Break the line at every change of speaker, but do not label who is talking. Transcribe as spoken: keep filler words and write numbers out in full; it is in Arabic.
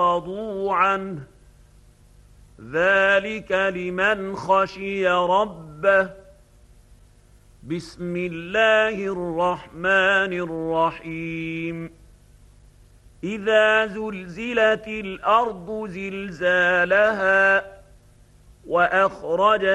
رضوا عنه ذلك لمن خشي ربه. بسم الله الرحمن الرحيم إذا زلزلت الأرض زلزالها وأخرجت